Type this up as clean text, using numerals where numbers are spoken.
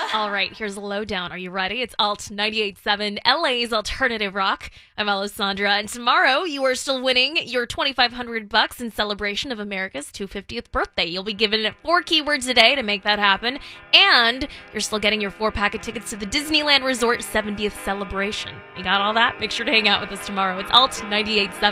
All right, here's a lowdown. Are you ready? It's Alt 98.7, LA's alternative rock. I'm Alessandra, and tomorrow you are still winning your 2,500 bucks in celebration of America's 250th birthday. You'll be given 4 keywords a day to make that happen, and you're still getting your 4-pack of tickets to the Disneyland Resort 70th celebration. You got all that? Make sure to hang out with us tomorrow. It's Alt 98.7.